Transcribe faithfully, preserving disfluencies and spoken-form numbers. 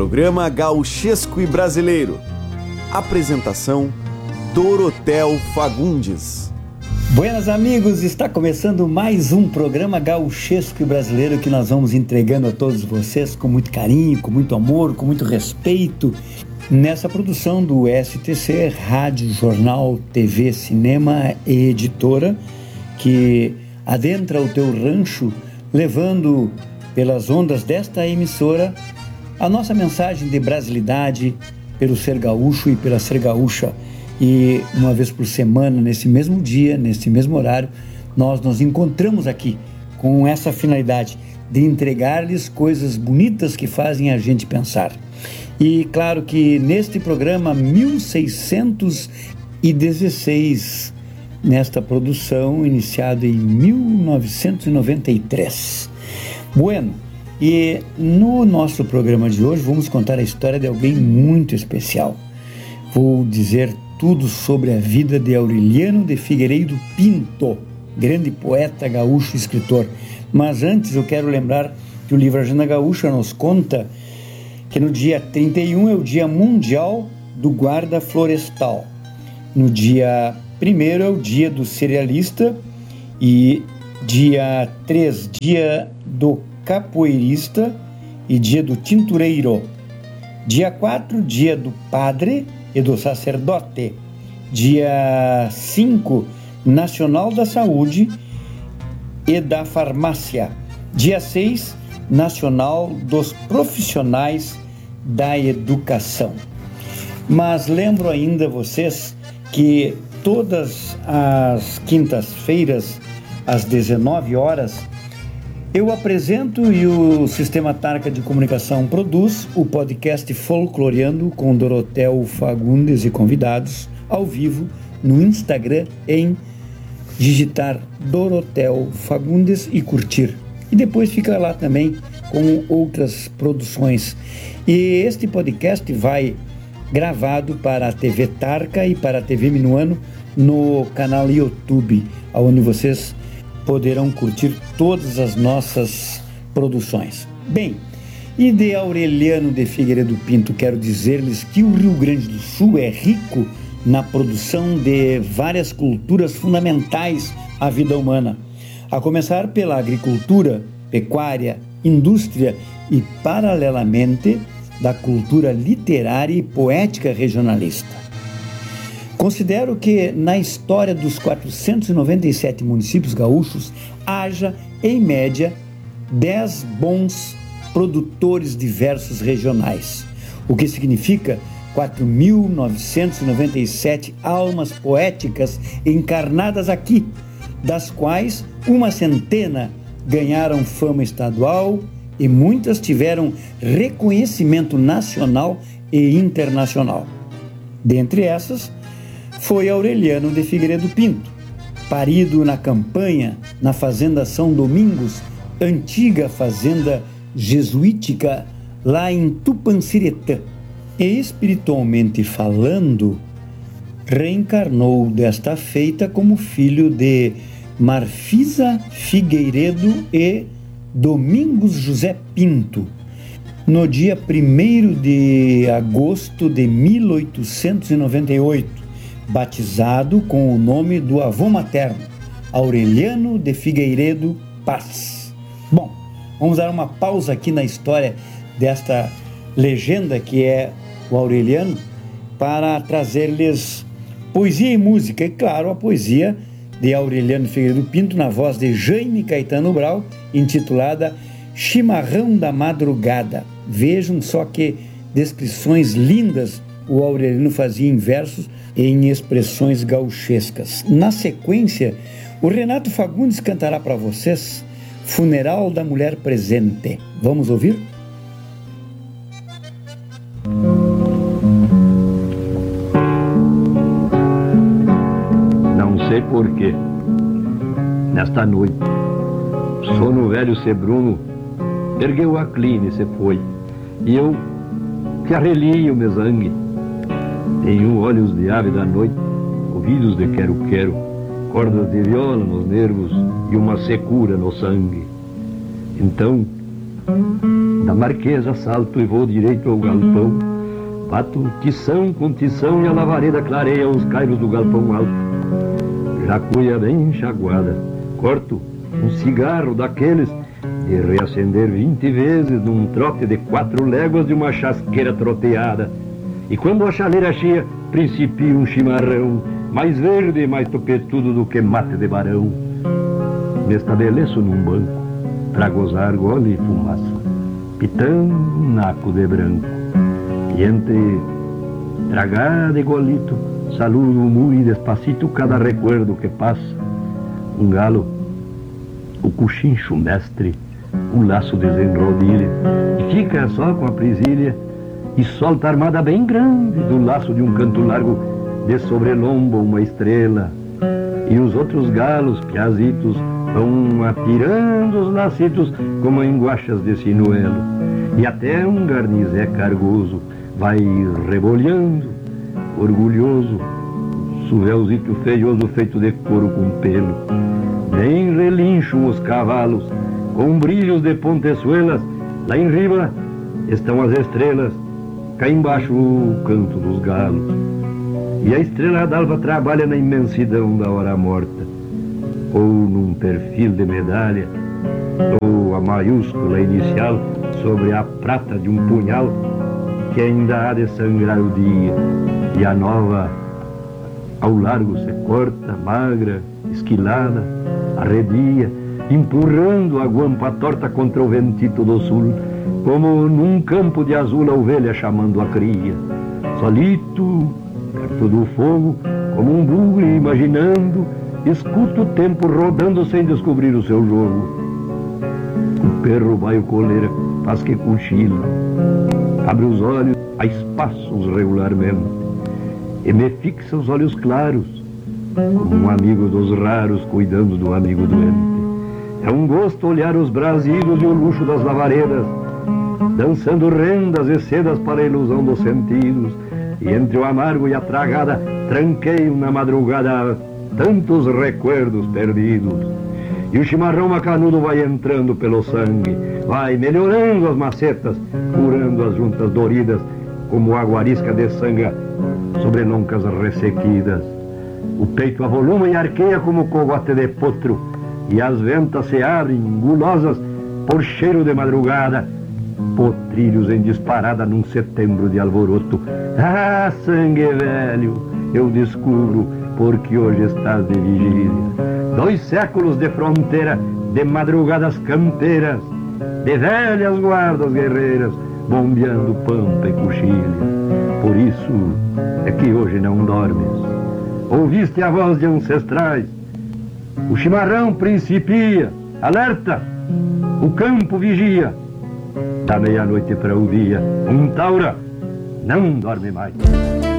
Programa Gauchesco e Brasileiro. Apresentação: Dorotheu Fagundes. Buenas amigos, está começando mais um programa Gauchesco e Brasileiro que nós vamos entregando a todos vocês com muito carinho, com muito amor, com muito respeito, nessa produção do S T C, Rádio, Jornal, T V, Cinema e Editora, que adentra o teu rancho, levando pelas ondas desta emissora a nossa mensagem de brasilidade pelo ser gaúcho e pela ser gaúcha. E uma vez por semana, nesse mesmo dia, nesse mesmo horário, nós nos encontramos aqui com essa finalidade de entregar-lhes coisas bonitas que fazem a gente pensar. E claro que neste programa mil seiscentos e dezesseis, nesta produção iniciada em mil novecentos e noventa e três. Bueno, e no nosso programa de hoje vamos contar a história de alguém muito especial. Vou dizer tudo sobre a vida de Aureliano de Figueiredo Pinto, grande poeta gaúcho e escritor. Mas antes eu quero lembrar que o livro Agenda Gaúcha nos conta que no dia trinta e um é o Dia Mundial do Guarda Florestal. No dia primeiro é o Dia do Cerealista e dia três, Dia do Capoeirista e Dia do Tintureiro. Dia quatro, Dia do Padre e do Sacerdote. Dia cinco, Nacional da Saúde e da Farmácia. Dia seis, Nacional dos Profissionais da Educação. Mas lembro ainda vocês que todas as quintas-feiras, às dezenove horas, eu apresento e o Sistema Tarca de Comunicação produz o podcast Folcloreando com Dorotheu Fagundes e convidados, ao vivo, no Instagram, em digitar Dorotheu Fagundes e curtir. E depois fica lá também com outras produções. E este podcast vai gravado para a T V Tarca e para a T V Minuano no canal YouTube, onde vocês poderão curtir todas as nossas produções. Bem, e de Aureliano de Figueiredo Pinto, quero dizer-lhes que o Rio Grande do Sul é rico na produção de várias culturas fundamentais à vida humana, a começar pela agricultura, pecuária, indústria e, paralelamente, da cultura literária e poética regionalista. Considero que na história dos quatrocentos e noventa e sete municípios gaúchos haja, em média, dez bons produtores diversos regionais, o que significa quatro mil novecentos e noventa e sete almas poéticas encarnadas aqui, das quais uma centena ganharam fama estadual e muitas tiveram reconhecimento nacional e internacional. Dentre essas, foi Aureliano de Figueiredo Pinto, parido na campanha, na fazenda São Domingos, antiga fazenda jesuítica, lá em Tupanciretã. E espiritualmente falando, reencarnou desta feita como filho de Marfisa Figueiredo e Domingos José Pinto, no dia primeiro de agosto de mil oitocentos e noventa e oito, batizado com o nome do avô materno, Aureliano de Figueiredo Paz. Bom, vamos dar uma pausa aqui na história desta legenda que é o Aureliano, para trazer-lhes poesia e música, e claro, a poesia de Aureliano de Figueiredo Pinto, na voz de Jaime Caetano Brau, intitulada Chimarrão da Madrugada. Vejam só que descrições lindas o Aureliano fazia em versos e em expressões gauchescas. Na sequência, o Renato Fagundes cantará para vocês Funeral da Mulher Presente. Vamos ouvir? Não sei porquê, nesta noite, sono velho Sebruno ergueu a clina e se foi, e eu que arrelio me zangue. Tenho olhos de ave da noite, ouvidos de quero-quero, cordas de viola nos nervos e uma secura no sangue. Então, Da Marquesa salto e vou direito ao galpão. Bato tição com tição e a lavareda clareia os cairos do galpão alto. Já cuia bem enxaguada, corto um cigarro daqueles de reacender vinte vezes num trote de quatro léguas de uma chasqueira troteada. E quando a chaleira cheia, principia um chimarrão mais verde e mais topetudo do que mate de barão. Me estabeleço num banco pra gozar gole e fumaça, pitando um naco de branco. E entre tragada e golito, saludo muito despacito cada recuerdo que passa. Um galo, o cuchincho mestre, um laço desenrodilha, e fica só com a presilha e solta a armada bem grande do laço de um canto largo de sobrelombo uma estrela. E os outros galos, piazitos, vão atirando os lacitos como enguachas de sinuelo. E até um garnizé cargoso vai rebolhando, orgulhoso, suvelzito feioso feito de couro com pelo. Bem relincham os cavalos, com brilhos de pontezuelas. Lá em riba estão as estrelas, cá embaixo o canto dos galos. E a estrela d'alva trabalha na imensidão da hora morta, ou num perfil de medalha, ou a maiúscula inicial sobre a prata de um punhal que ainda há de sangrar o dia. E a nova ao largo se corta, magra, esquilada, arredia, empurrando a guampa torta contra o ventito do sul, como num campo de azul a ovelha chamando a cria. Solito, perto do fogo, como um bugre imaginando, escuta o tempo rodando sem descobrir o seu jogo. O perro vai o coleira, faz que cochila, abre os olhos a espaços regularmente, e me fixa os olhos claros, como um amigo dos raros cuidando do amigo doente. É um gosto olhar os brasilos e o luxo das lavaredas, dançando rendas e sedas para a ilusão dos sentidos. E entre o amargo e a tragada, tranqueio na madrugada tantos recuerdos perdidos. E o chimarrão macanudo vai entrando pelo sangue, vai melhorando as macetas, curando as juntas doridas, como aguarisca de sanga sobre loncas ressequidas. O peito avoluma e arqueia como cogote de potro, e as ventas se abrem, gulosas, por cheiro de madrugada, potrilhos em disparada num setembro de alvoroto. Ah, sangue velho, eu descubro porque hoje estás de vigília. Dois séculos de fronteira, de madrugadas campeiras, de velhas guardas guerreiras, bombeando pampa e coxilha. Por isso é que hoje não dormes. Ouviste a voz de ancestrais, o chimarrão principia, alerta, o campo vigia. Da meia-noite para o dia, um taura não dorme mais.